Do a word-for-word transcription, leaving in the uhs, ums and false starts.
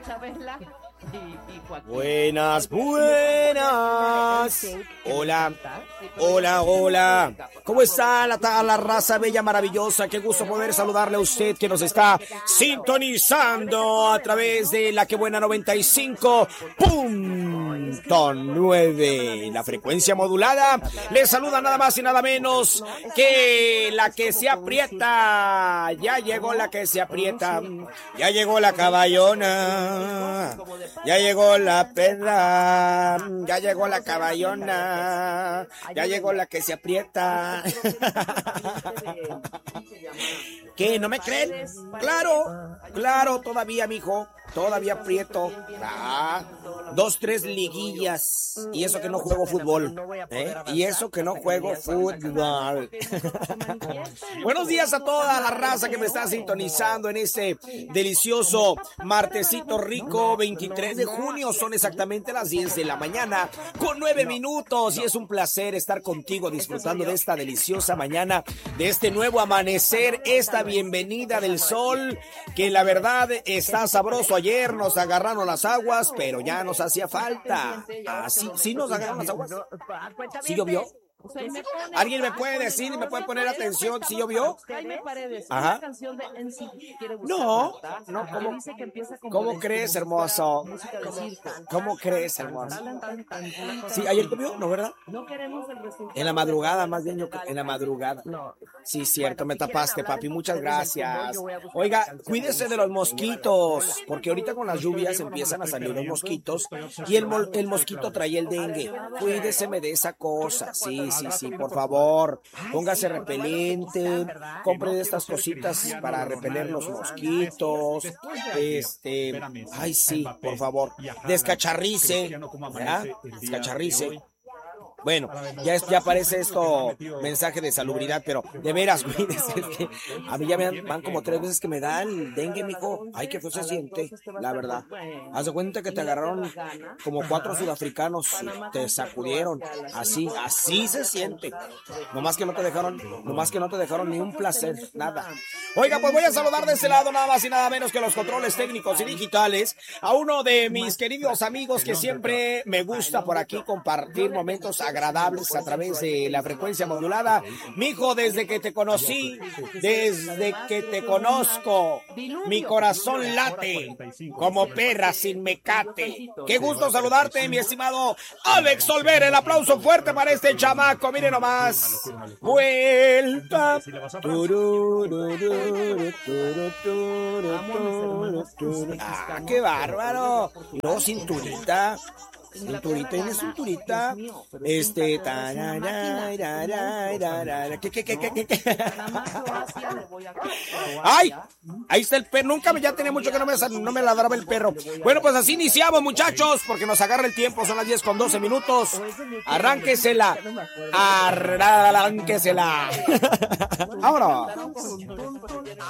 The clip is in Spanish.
Buenas, buenas. Hola, hola, hola. ¿Cómo está la, la raza bella, maravillosa? Qué gusto poder saludarle a usted que nos está sintonizando a través de la que buena noventa y cinco punto nueve. La frecuencia modulada. Le saluda nada más y nada menos que la que se aprieta. Ya llegó la que se aprieta. Ya llegó la caballona. Ya llegó la perra, ya llegó la caballona, ya llegó la que se aprieta. ¿Qué? ¿No me creen? Claro, claro, todavía, mijo, todavía aprieto. Ah, dos, tres liguillas. Y eso que no juego fútbol, ¿eh? Y eso que no juego fútbol. Buenos días a toda la raza que me está sintonizando en este delicioso martesito rico, veintitrés de junio. Son exactamente las diez de la mañana con nueve minutos. Y es un placer estar contigo disfrutando de esta deliciosa mañana, de este nuevo amanecer, esta bienvenida del sol, que la verdad está sabroso. Ayer nos agarraron las aguas, pero ya nos hacía falta. Ah, sí, sí nos agarraron las aguas. ¿Sí llovió? ¿Alguien me puede decir y me puede poner atención si llovió? Ajá. No, no, ¿cómo, ¿cómo crees, hermoso? ¿Cómo crees, hermoso? Sí, ayer llovió, ¿no, verdad? En la madrugada, más bien yo, en la madrugada. Sí, cierto, me tapaste, papi, muchas gracias. Oiga, cuídese de los mosquitos, porque ahorita con las lluvias empiezan a salir los mosquitos y el, el mosquito trae el dengue. Cuídeseme de esa cosa, sí. Sí, sí, por favor, póngase repelente, compre de estas cositas para repeler los mosquitos, este, ay sí, por favor, descacharrice, ¿verdad? Descacharrice. Bueno, ya, es, ya aparece esto, mensaje de salubridad, pero de veras, cuídese, es que a mí ya me dan, van como tres veces que me da el dengue, mijo. Ay, que feo se siente, la verdad. Haz de cuenta que te agarraron como cuatro sudafricanos, te sacudieron, así, así se siente. Nomás que no te dejaron, nomás que no te dejaron ni un placer, nada. Oiga, pues voy a saludar de este lado nada más y nada menos que los controles técnicos y digitales a uno de mis queridos amigos que siempre me gusta por aquí compartir momentos agradables a través de la frecuencia modulada. Mijo, desde que te conocí, desde que te conozco, mi corazón late como perra sin mecate. Qué gusto saludarte, mi estimado Alex Olvera. El aplauso fuerte para este chamaco. Miren nomás. Vuelta. Ah, qué bárbaro. No, cinturita. Cinturita, tiene cinturita. Este. ¿Qué, qué, qué, qué, qué? ¡Ay! Ahí está el perro. Nunca me, ya tenía mucho que no me, no me ladraba el perro. Bueno, pues así iniciamos, muchachos, porque nos agarra el tiempo. Son las diez con doce minutos. Arránquesela. Arránquesela. Vámonos.